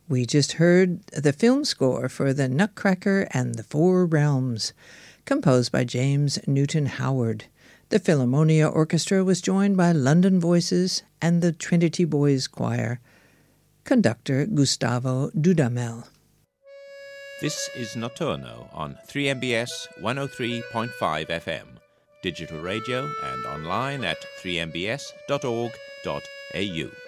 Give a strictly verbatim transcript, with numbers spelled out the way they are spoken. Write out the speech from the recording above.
We just heard the film score for The Nutcracker and the Four Realms, composed by James Newton Howard. The Philharmonia Orchestra was joined by London Voices and the Trinity Boys Choir. Conductor Gustavo Dudamel. This is Notturno on three M B S one oh three point five F M, digital radio and online at three m b s dot org dot a u.